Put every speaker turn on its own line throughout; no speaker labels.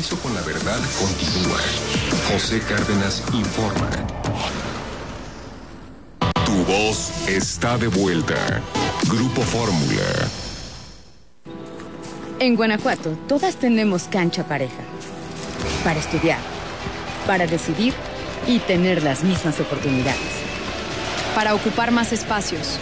compromiso con la verdad continúa. José Cárdenas informa. Tu voz está de vuelta. Grupo Fórmula.
En Guanajuato, todas tenemos cancha pareja. Para estudiar, para decidir y tener las mismas oportunidades.
Para ocupar más espacios.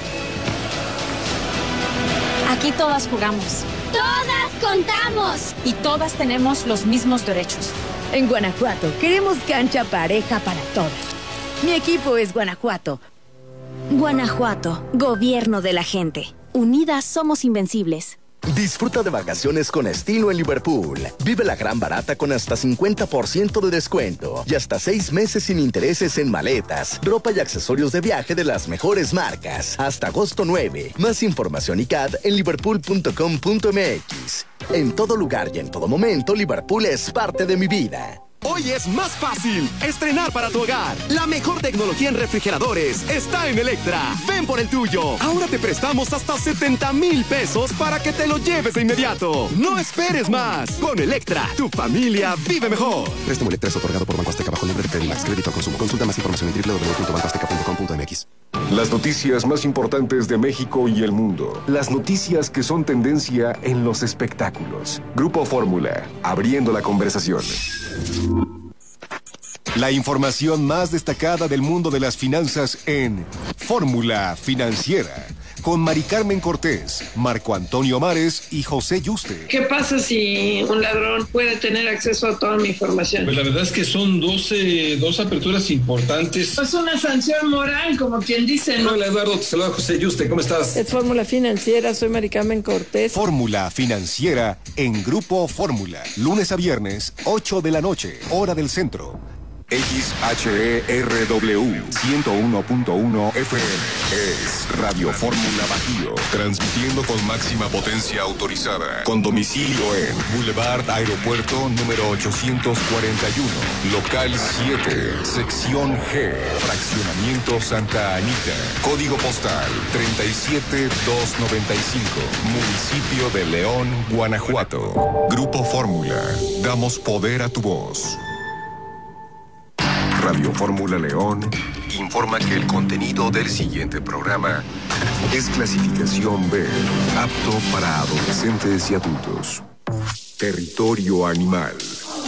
Aquí todas jugamos.
¡Todas contamos!
Y todas tenemos los mismos derechos.
En Guanajuato, queremos cancha pareja para todas. Mi equipo es Guanajuato.
Guanajuato, gobierno de la gente. Unidas somos invencibles.
Disfruta de vacaciones con estilo en Liverpool. Vive la gran barata con hasta 50% de descuento y hasta 6 meses sin intereses en maletas, ropa y accesorios de viaje de las mejores marcas. Hasta agosto 9. Más información y CAD en liverpool.com.mx. En todo lugar y en todo momento, Liverpool es parte de mi vida.
Hoy es más fácil estrenar para tu hogar. La mejor tecnología en refrigeradores está en Electra. Ven por el tuyo. Ahora te prestamos hasta 70,000 pesos para que te lo lleves de inmediato. No esperes más. Con Electra, tu familia vive mejor.
Préstamo Electra es otorgado por Banco Azteca bajo nombre de Credimax. Crédito al consumo. Consulta más información en www.bancoazteca.com.mx.
Las noticias más importantes de México y el mundo. Las noticias que son tendencia en los espectáculos. Grupo Fórmula, abriendo la conversación.
La información más destacada del mundo de las finanzas en Fórmula Financiera, con Mari Carmen Cortés, Marco Antonio Mares y José Yuste.
¿Qué pasa si un ladrón puede tener acceso a toda mi información?
Pues la verdad es que son dos aperturas importantes.
Es una sanción moral, como quien dice, ¿no?
Hola Eduardo, te saluda José Yuste, ¿cómo estás?
Es Fórmula Financiera, soy Mari Carmen Cortés.
Fórmula Financiera en Grupo Fórmula, lunes a viernes, 8 de la noche, hora del centro.
XHERW 101.1 FM es Radio Fórmula Bajío, transmitiendo con máxima potencia autorizada, con domicilio en Boulevard Aeropuerto número 841, local 7, sección G, fraccionamiento Santa Anita, código postal 37295, municipio de León, Guanajuato. Grupo Fórmula, damos poder a tu voz. Radio Fórmula León informa que el contenido del siguiente programa es clasificación B, apto para adolescentes y adultos. Territorio animal.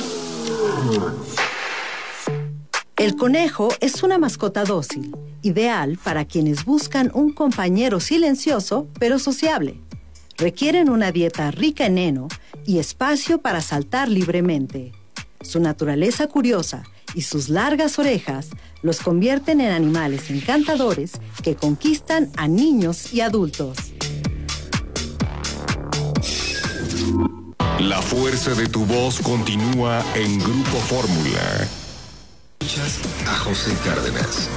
El conejo es una mascota dócil, ideal para quienes buscan un compañero silencioso pero sociable. Requieren una dieta rica en heno y espacio para saltar libremente. Su naturaleza curiosa y sus largas orejas los convierten en animales encantadores que conquistan a niños y adultos.
La fuerza de tu voz continúa en Grupo Fórmula. Escuchas a José Cárdenas.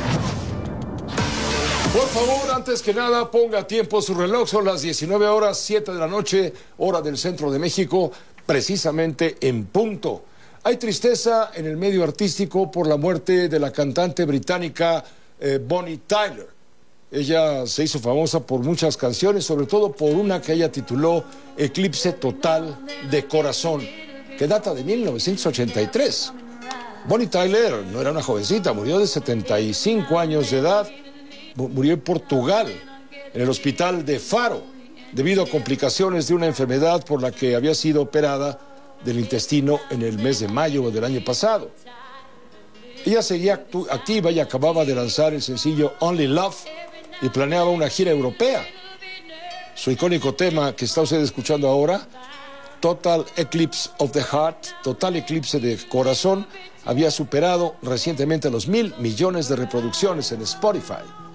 Por favor, antes que nada, ponga a tiempo su reloj. Son las 19 horas, 7 de la noche, hora del centro de México, precisamente en punto. Hay tristeza en el medio artístico por la muerte de la cantante británica Bonnie Tyler. Ella se hizo famosa por muchas canciones, sobre todo por una que ella tituló Eclipse Total de Corazón, que data de 1983. Bonnie Tyler no era una jovencita, murió de 75 años de edad, murió en Portugal, en el hospital de Faro, debido a complicaciones de una enfermedad por la que había sido operada del intestino en el mes de mayo del año pasado. Ella seguía activa y acababa de lanzar el sencillo Only Love y planeaba una gira europea. Su icónico tema que está usted escuchando ahora, Total Eclipse of the Heart, Total Eclipse de Corazón, había superado recientemente los 1,000 millones de reproducciones en Spotify.